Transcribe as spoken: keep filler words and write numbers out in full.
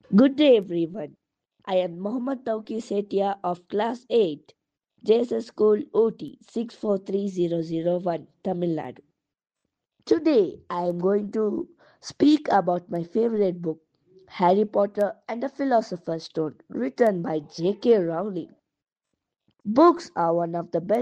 Good day, everyone. I am Mohammad Tauki Setia of Class eight, J S S School O T six four three zero zero one, Tamil Nadu. Today, I am going to speak about my favorite book, Harry Potter and the Philosopher's Stone, written by J K. Rowling. Books are one of the best